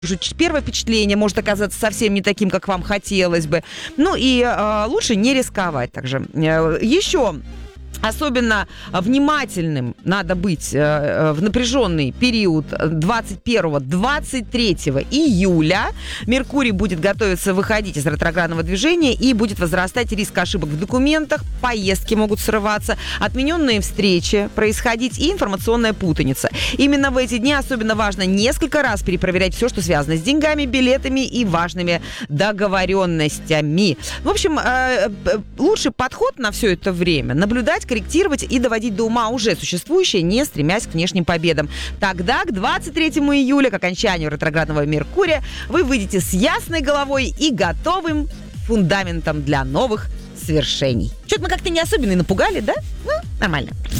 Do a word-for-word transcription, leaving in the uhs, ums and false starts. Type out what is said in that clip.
Уже первое впечатление может оказаться совсем не таким, как вам хотелось бы. Ну и э, лучше не рисковать также. Э, еще... Особенно внимательным надо быть э, в напряженный период двадцать первого - двадцать третьего июля. Меркурий будет готовиться выходить из ретроградного движения и будет возрастать риск ошибок в документах, поездки могут срываться, отмененные встречи происходить и информационная путаница. Именно в эти дни особенно важно несколько раз перепроверять все, что связано с деньгами, билетами и важными договоренностями. В общем, э, лучший подход на все это время — наблюдать, корректировать и доводить до ума уже существующее, не стремясь к внешним победам. Тогда, к двадцать третьему июля, к окончанию ретроградного Меркурия, вы выйдете с ясной головой и готовым фундаментом для новых свершений. Что-то мы как-то не особенно и напугали, да? Ну, нормально.